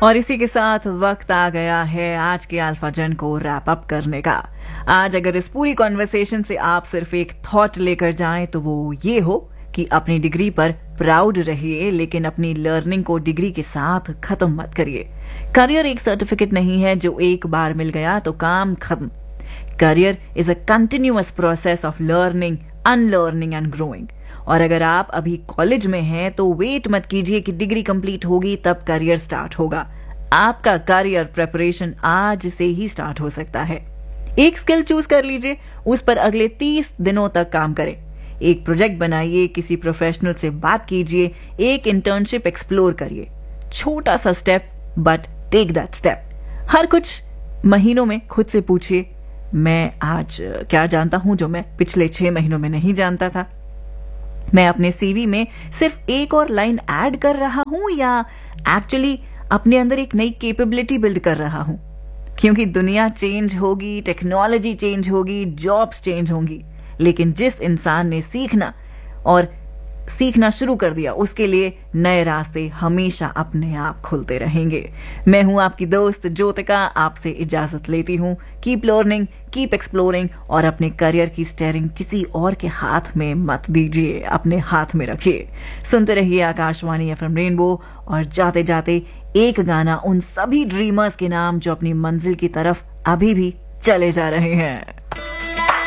और इसी के साथ वक्त आ गया है आज के अल्फा जन को रैप अप करने का। आज अगर इस पूरी कॉन्वर्सेशन से आप सिर्फ एक थॉट लेकर जाएं तो वो ये हो कि अपनी डिग्री पर प्राउड रहिए, लेकिन अपनी लर्निंग को डिग्री के साथ खत्म मत करिए। करियर एक सर्टिफिकेट नहीं है जो एक बार मिल गया तो काम खत्म। Career is a continuous process of learning, unlearning and growing. और अगर आप अभी कॉलेज में हैं तो वेट मत कीजिए कि डिग्री कंप्लीट होगी तब करियर स्टार्ट होगा। आपका करियर प्रिपरेशन आज से ही स्टार्ट हो सकता है। एक स्किल चूज कर लीजिए, उस पर अगले 30 दिनों तक काम करें। एक प्रोजेक्ट बनाइए, किसी प्रोफेशनल से बात कीजिए, एक इंटर्नशिप एक्सप्लोर करिए। छोटा सा step, but take that step. हर कुछ महीनों में खुद से पूछिए, मैं आज क्या जानता हूं जो मैं पिछले 6 महीनों में नहीं जानता था। मैं अपने सीवी में सिर्फ एक और लाइन ऐड कर रहा हूं या एक्चुअली अपने अंदर एक नई कैपेबिलिटी बिल्ड कर रहा हूं। क्योंकि दुनिया चेंज होगी, टेक्नोलॉजी चेंज होगी, जॉब्स चेंज होंगी, लेकिन जिस इंसान ने सीखना शुरू कर दिया उसके लिए नए रास्ते हमेशा अपने आप खुलते रहेंगे। मैं हूं आपकी दोस्त ज्योतिका, आपसे इजाजत लेती हूं। कीप लर्निंग, कीप एक्सप्लोरिंग और अपने करियर की स्टीयरिंग किसी और के हाथ में मत दीजिए, अपने हाथ में रखिए। सुनते रहिए आकाशवाणी एफएम रेनबो और जाते जाते एक गाना उन सभी ड्रीमर्स के नाम जो अपनी मंजिल की तरफ अभी भी चले जा रहे हैं।